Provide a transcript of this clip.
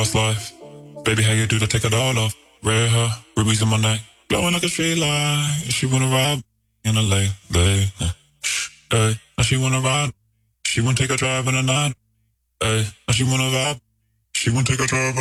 Past life. Baby, how you do to take it all off? Red hair, rubies in my neck, glowing like a street light. She wanna ride in a late, late. Hey, now she wanna ride. She wanna take a drive in the night. Hey, now she wanna vibe. She wanna take a drive in